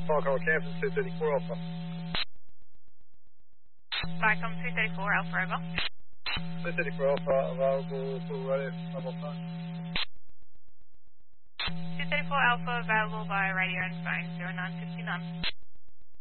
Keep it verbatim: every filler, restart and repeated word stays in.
Park Campus, two thirty-four Alpha. Vicom two thirty-four Alpha Over. two thirty-four Alpha, available for radio mobile phone. two thirty-four Alpha available by radio and phone zero nine six nine.